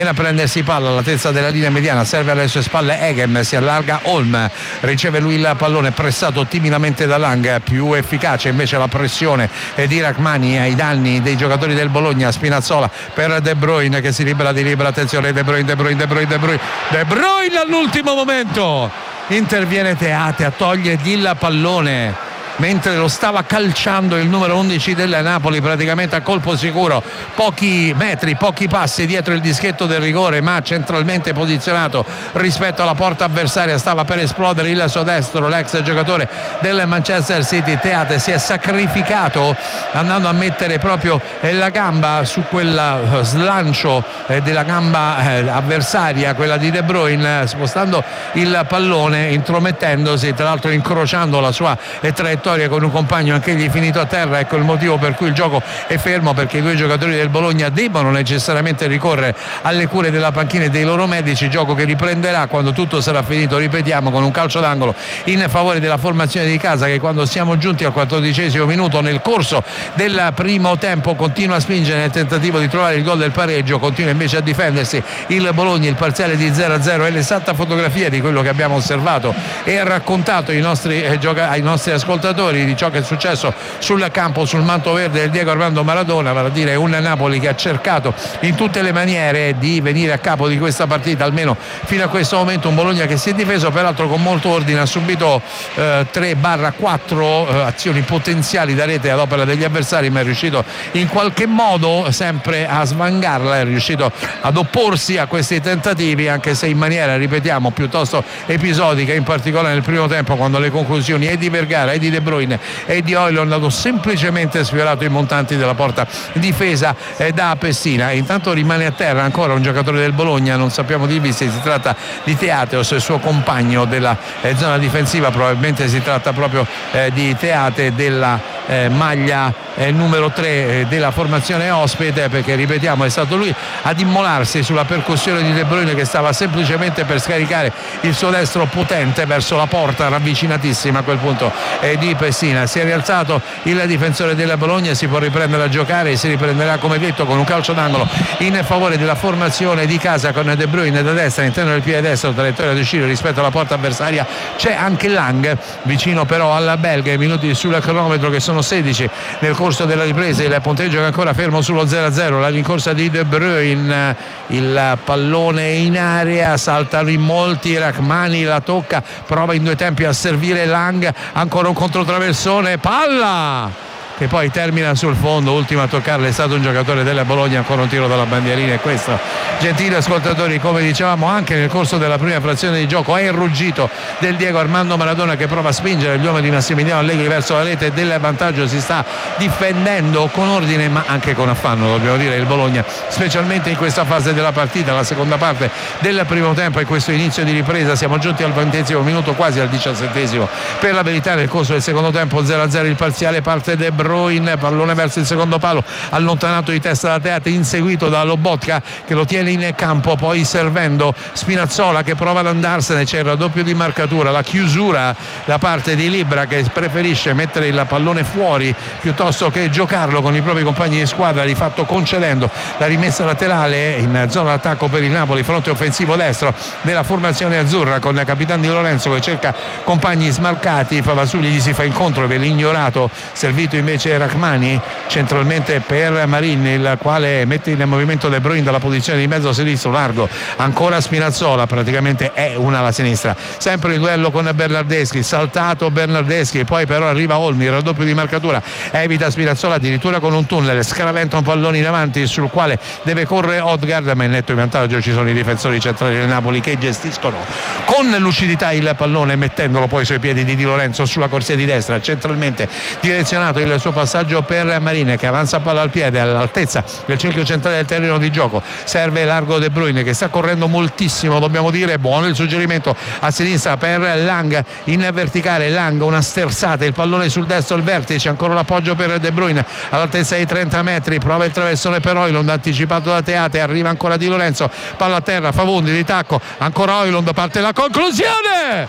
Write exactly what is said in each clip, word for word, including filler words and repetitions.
a prendersi palla all'altezza della linea mediana, serve alle sue spalle Eghem, si allarga Holm, riceve lui il pallone, pressato timidamente da Lang, più efficace invece la pressione di Rachmani ai danni dei giocatori del Bologna. Spinazzola per De Bruyne che si libera di libera, attenzione De Bruyne, De Bruyne, De Bruyne, De Bruyne, De Bruyne all'ultimo momento interviene Teate a togliergli il pallone mentre lo stava calciando il numero undici del Napoli, praticamente a colpo sicuro, pochi metri, pochi passi dietro il dischetto del rigore, ma centralmente posizionato rispetto alla porta avversaria. Stava per esplodere il suo destro, l'ex giocatore del Manchester City. Teate si è sacrificato andando a mettere proprio la gamba su quel slancio della gamba avversaria, quella di De Bruyne, spostando il pallone, intromettendosi, tra l'altro incrociando la sua traiettoria con un compagno anch'egli finito a terra. Ecco il motivo per cui il gioco è fermo, perché i due giocatori del Bologna debbono necessariamente ricorrere alle cure della panchina e dei loro medici. Gioco che riprenderà quando tutto sarà finito, ripetiamo, con un calcio d'angolo in favore della formazione di casa, che quando siamo giunti al quattordicesimo minuto nel corso del primo tempo continua a spingere nel tentativo di trovare il gol del pareggio, continua invece a difendersi il Bologna. Il parziale di zero a zero è l'esatta fotografia di quello che abbiamo osservato e raccontato ai nostri, eh, gioca- ai nostri ascoltatori di ciò che è successo sul campo, sul manto verde del Diego Armando Maradona, vale a dire un Napoli che ha cercato in tutte le maniere di venire a capo di questa partita, almeno fino a questo momento. Un Bologna che si è difeso peraltro con molto ordine, ha subito eh, tre quattro eh, azioni potenziali da rete ad opera degli avversari, ma è riuscito in qualche modo sempre a svangarla, è riuscito ad opporsi a questi tentativi, anche se in maniera, ripetiamo, piuttosto episodica, in particolare nel primo tempo, quando le conclusioni e di Vergara e di De Bruyne e di Højlund hanno semplicemente sfiorato i montanti della porta difesa eh, da Pessina. Intanto rimane a terra ancora un giocatore del Bologna, non sappiamo di se si tratta di Teate o se il suo compagno della eh, zona difensiva, probabilmente si tratta proprio eh, di Teate, della eh, maglia eh, numero tre eh, della formazione ospite, perché ripetiamo è stato lui ad immolarsi sulla percussione di De Bruyne, che stava semplicemente per scaricare il suo destro potente verso la porta ravvicinatissima a quel punto eh, di Pessina. Si è rialzato il difensore della Bologna, si può riprendere a giocare e si riprenderà, come detto, con un calcio d'angolo in favore della formazione di casa, con De Bruyne da destra, all'interno del piede destro, traiettoria di uscire rispetto alla porta avversaria. C'è anche Lang vicino però alla belga, i minuti sul cronometro che sono sedici nel corso della ripresa, il punteggio che è ancora fermo sullo zero a zero. La rincorsa di De Bruyne, il pallone in area, saltano in molti, Rachmani la tocca, prova in due tempi a servire Lang, ancora un controtraversone, palla che poi termina sul fondo. Ultimo a toccarla è stato un giocatore della Bologna, ancora un tiro dalla bandierina, e questo, gentili ascoltatori, come dicevamo anche nel corso della prima frazione di gioco, è il ruggito del Diego Armando Maradona che prova a spingere gli uomini di Massimiliano Allegri verso la rete del vantaggio. Si sta difendendo con ordine ma anche con affanno, dobbiamo dire, il Bologna, specialmente in questa fase della partita, la seconda parte del primo tempo e questo inizio di ripresa. Siamo giunti al ventesimo minuto, quasi al diciassettesimo per la verità. Nel corso del secondo tempo zero a zero il parziale, parte De Bruyne, pallone verso il secondo palo, allontanato di testa da Teate, inseguito da Lobotka che lo tiene in campo, poi servendo Spinazzola che prova ad andarsene. C'è il raddoppio di marcatura, la chiusura da parte di Libra che preferisce mettere il pallone fuori piuttosto che giocarlo con i propri compagni di squadra, di fatto concedendo la rimessa laterale in zona d'attacco per il Napoli, fronte offensivo destro della formazione azzurra, con Capitan Di Lorenzo che cerca compagni smarcati. Favasugli gli si fa incontro, viene ignorato, servito invece Rachmani centralmente per Marin, il quale mette in movimento De Bruyne dalla posizione di mezzo sinistro largo. Ancora Spinazzola, praticamente è una alla sinistra, sempre il duello con Bernardeschi, saltato Bernardeschi, poi però arriva Olmi, il raddoppio di marcatura, evita Spinazzola addirittura con un tunnel, scaraventa un pallone in avanti sul quale deve correre Odgaard, ma in netto in vantaggio ci sono i difensori centrali del Napoli che gestiscono con lucidità il pallone, mettendolo poi sui piedi di Di Lorenzo sulla corsia di destra, centralmente direzionato il suo passaggio per Marine che avanza palla al piede all'altezza del cerchio centrale del terreno di gioco, serve largo De Bruyne che sta correndo moltissimo, dobbiamo dire. Buono il suggerimento a sinistra per Lang in verticale, Lang una sterzata, il pallone sul destro al vertice, ancora l'appoggio per De Bruyne all'altezza dei trenta metri, prova il traversone per Højlund anticipato da Teate, arriva ancora Di Lorenzo, palla a terra, Favundi di tacco, ancora Højlund, parte la conclusione,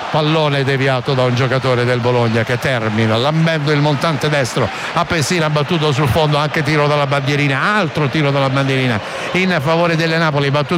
pallone deviato da un giocatore del Bologna che termina lambendo il montante destro a Pessina, battuto sul fondo, anche tiro dalla bandierina, altro tiro dalla bandierina in favore delle Napoli, battuto